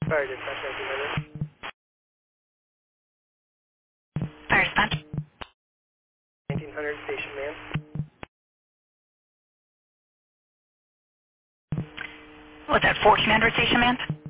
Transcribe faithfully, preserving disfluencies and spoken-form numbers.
Fire dispatch nineteen hundred. Fire dispatch. nineteen hundred station man. What's that, fourteen hundred station man?